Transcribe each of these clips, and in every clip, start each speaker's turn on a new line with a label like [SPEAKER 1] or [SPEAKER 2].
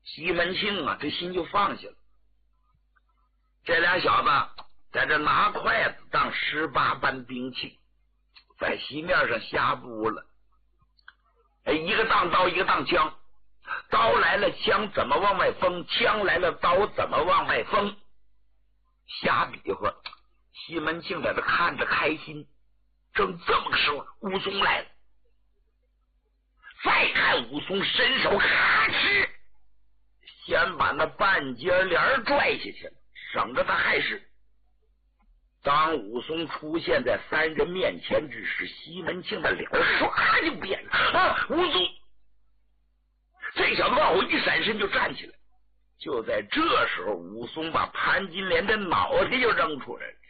[SPEAKER 1] 西门庆啊，这心就放下了。这俩小子在这拿筷子当18般兵器，在席面上下布了。一个当刀，一个当枪，刀来了枪怎么往外封，枪来了刀怎么往外封，瞎比划。西门庆在这看着开心。正这么个时候，武松来了。再看武松伸手咔哧，先把那半截帘拽下去了，省得他害事。当武松出现在三人面前之时，西门庆的脸唰就变了。啊，武松！这小子往后一闪身就站起来。就在这时候，武松把潘金莲的脑袋就扔出来了，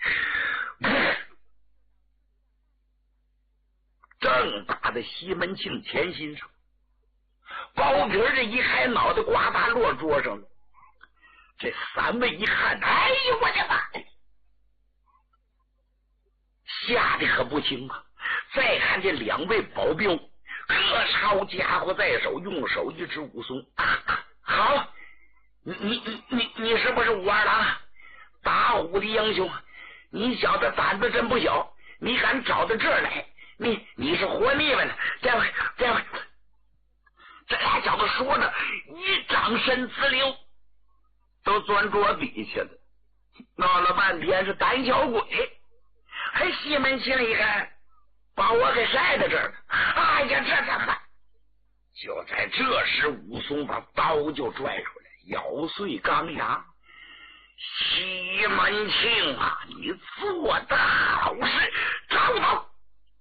[SPEAKER 1] 正打在西门庆前心上。包皮这一开，脑袋呱嗒落桌上了。这三位一看，哎呦我的妈！吓得可不轻啊！再看这两位保镖，各抄家伙在手，用手一指武松。好，你是不是武二郎啊？打虎的英雄，你小子胆子真不小，你敢找到这儿来，你是活腻歪了。这俩小子说着，一掌身呲溜，都钻桌底下了。闹了半天是胆小鬼。还西门庆一看，把我给晒在这儿了。哎呀，这怎么办？就在这时，武松把刀就拽出来，咬碎钢牙。西门庆啊，你做的好事！找刀！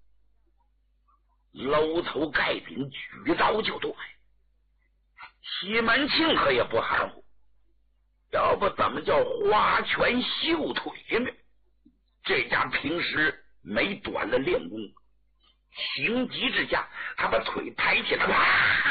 [SPEAKER 1] 搂头盖顶，举刀就剁。西门庆可也不含糊，要不怎么叫花拳绣腿呢？这家平时没短了练功，情急之下，他把腿抬起来，啪，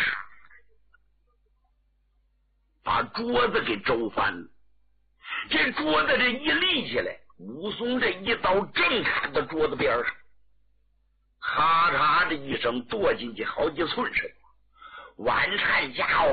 [SPEAKER 1] 把桌子给周翻了。这桌子这一立起来，武松这一刀正砍到桌子边上，咔嚓的一声剁进去好几寸深，晚颤家伙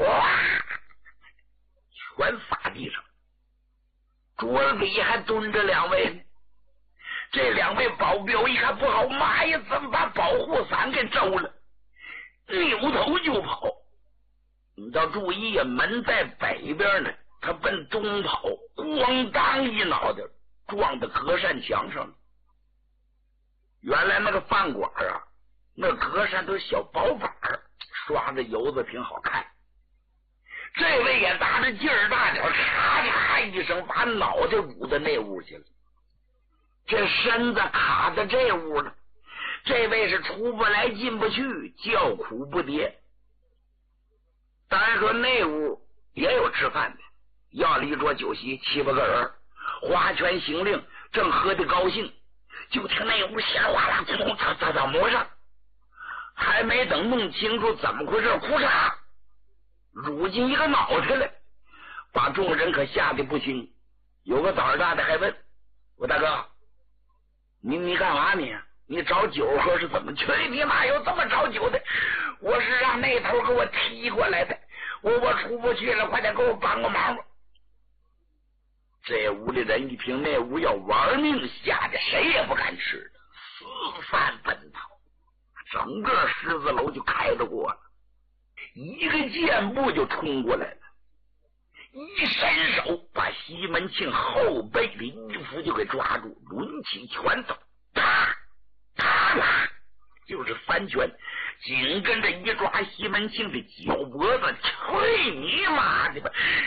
[SPEAKER 1] 全撒地上。桌子底下还蹲着两位呢。这两位保镖一看不好，妈呀，怎么把保护伞给周了？扭头就跑。你要注意啊，门在北边呢，他奔东跑，咣当一脑袋撞到隔扇墙上了。原来那个饭馆啊，那隔扇都是小薄板，刷着油子挺好看。这位也拿着劲儿大点，咔嚓一声把脑袋捂到那屋去了。这身子卡在这屋了，这位是出不来进不去，叫苦不迭。当然说那屋也有吃饭的，要了一桌酒席，7、8个人，划拳行令，正喝得高兴，就听那屋响哗啦咕咚咋摸上，还没等弄清楚怎么回事，哭嚓乳进一个脑袋来，把众人可吓得不轻。有个胆儿大的还问我大哥，你干嘛你找酒喝是怎么？去你妈，有这么找酒的？我是让那头给我踢过来的，我出不去了，快点给我帮个忙吧。这屋里人一听那屋要玩命，吓得谁也不敢吃了，四散奔逃，整个狮子楼就开得过了，一个箭步就冲过来了，一伸手把西门庆后背的衣服就给抓住，抡起拳头，啪啪啪就是3拳，紧跟着一抓西门庆的脚脖子，去你妈的吧！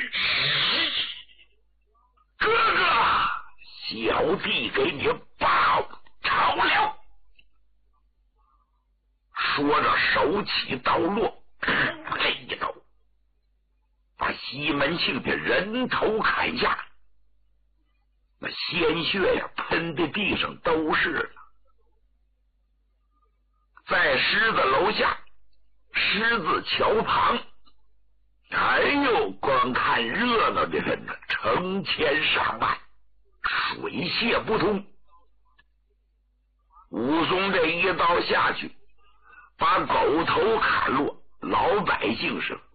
[SPEAKER 1] 哥哥，小弟给你报仇了。说着手起刀落，这一刀把西门庆的人头砍下，那鲜血呀喷的地上都是了。在狮子楼下狮子桥旁，哎呦，光看热闹的人呢成千上万，水泄不通。武松这一刀下去，把狗头砍落，老百姓是